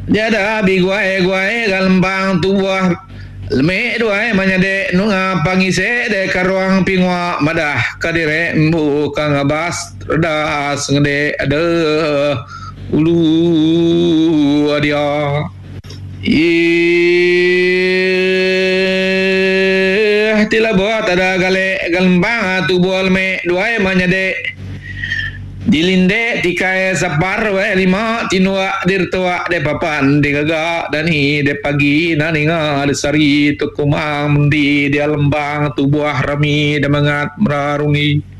Jada biguai galembang tubuh leme dua manyade nunga pangise de karuang pingwa madah kadire mbu kang abas das ngede ada ulu adia tila buat ada gale galembang tubuh leme dua manyade dilinde tikai sapar we lima tinua dirtua de papan de gaga dan hi de pagi naninga de sari tu kumang di dia lembang tu buah rami de mangat merarungi